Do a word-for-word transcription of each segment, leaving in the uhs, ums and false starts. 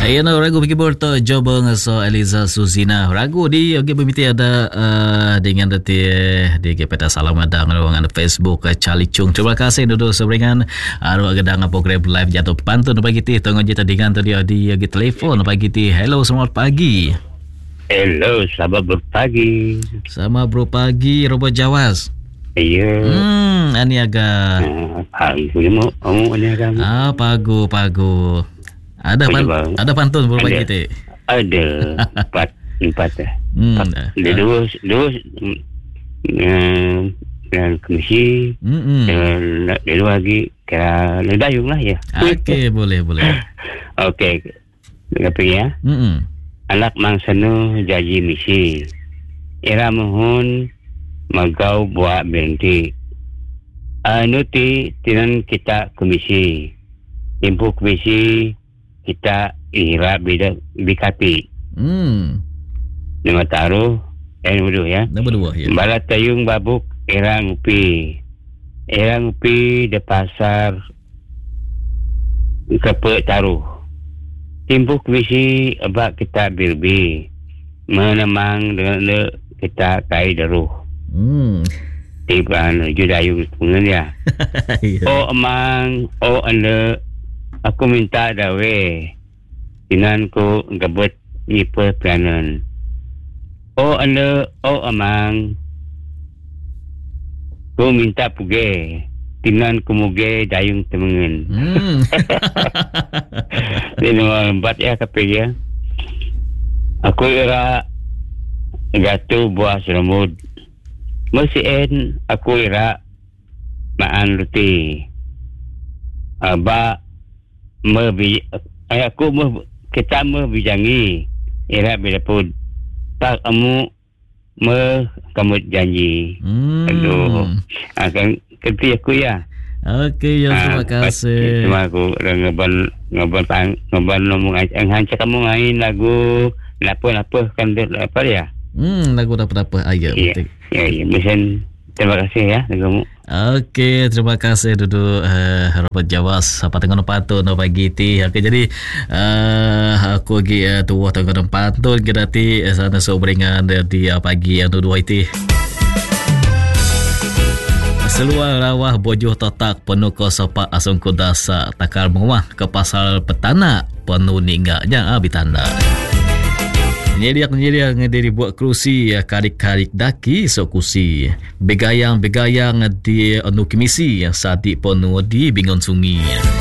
Ayan na ragu bagi borto jobong so Eliza Suzina ragu di oke pemiti ada uh, dengan dati di kepeta salam adang ruangan Facebook Charlie Chung. Terima kasih duduk seberingan aru agedang program live jatuh pantun pagi ti tonggo jeta dengan tadi di di telefon pagi ti. Hello, selamat pagi. Hello, selamat berpagi. Sama bro pagi Robot Jawas. Iya. Hmm, ani agak pagi mau mau ani agak. Ah, pagu pagu. Ada pan, ada pantun berapa pagi teh? Ada empat empat eh. Hmm. Ada dua dua dan komisi. Hmm. Dan dua lagi kira ledayung lah ya. Okey, boleh boleh. Okey. Apa ya? Hmm. Anak mangsanu jaji misi. Ira mohon magau buat berhenti. Anu ti tinan kita komisi. Tempoh komisi kita ira beda bikati. Hmm. Nama taruh eh berdua ya. Nama dua ya. Bala tayung babuk era ngupi. Era ngupi di pasar kepe taruh. Timbuh komisi abak kita birbi. Menemang dengan le kita kai daruh. Hmm. Tiba judayung pengen ya. Oh amang oh anda aku minta dawe dengan ku gabut nipe planan. Oh anda oh amang ku minta puge dengan ku muge dayung temengen. Hmm. Ini lambat ya kape ya. Aku ira gatu buah selamud. Masih aku ira maan luti. Aba Mebi, aku me kita me bijangi ira bila pun tak kamu me kamu janji. Hmm. Aduh, akan kerti aku ya. Okey, ya terima kasih. Terima aku ngaban ngaban tang ngaban ngomong ang hanca kamu ngain lagu apa-apa kan apa ya? Hmm, lagu apa-apa ayo. Ya, ya, mesen terima kasih ya lagumu. Okey, terima kasih duduk uh, Robert Jawas apa tengah pantun no pagi ti. Okey, jadi uh, aku lagi uh, tuah tengah pantun kita ti uh, sana sobringan di uh, pagi yang dua itu. Seluar rawah bojoh totak penuh ko sopak asung kudasa takar mewah ke pasal petana penuh ninggaknya abitanda. Nyediak-nyediak ngediri buat kerusi karik-karik daki sok kusi. Begayang-begayang di anu kimisi sadik penuh di bingon sungi.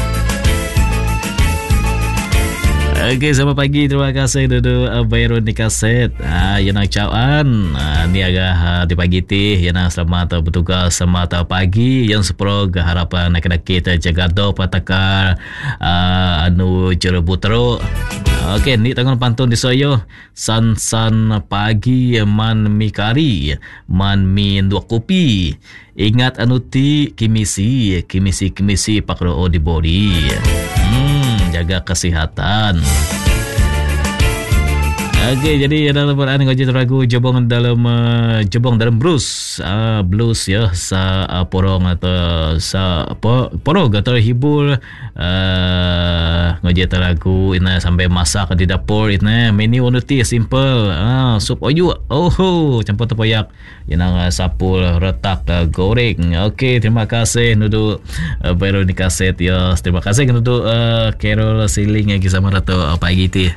Okey, selamat pagi. Terima kasih duduk Bayron di kaset. Ah, yang nak cawan. Ah, ni agak ah, di pagi ti. Yang nak selamat bertugas selamat pagi. Yang seprog harapan nak kena kita jaga do patakar ah, anu jerebu teruk. Okey, ni tangan pantun di soyo. San-san pagi man mi kari, man mi dua kopi. Ingat anu ti kimisi, kimisi-kimisi pakro di body. Hmm, jaga kesihatan. Okey, jadi dalam perang ngaji ragu jebong dalam uh, jebong dalam blues, uh, blues ya, sa uh, porong atau sa apa porong atau hibur uh, ngaji ragu ina sampai masak di dapur ina menu unuti simple. Ah, sup oyu. Oh, ho, campur tepoyak. Yang uh, sapul retak uh, goreng. Okey, terima kasih nudu uh, baru ni kaset ya. Terima kasih nudu uh, Carol Siling yang kisah marato uh, pagi ti.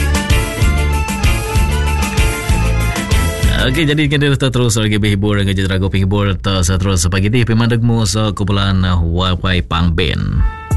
Okey, jadi kita terus lagi berhibur dengan jadwal ragu penghibur terus terus pagi ni pemandangmu sa kumpulan Huawei Pang Band.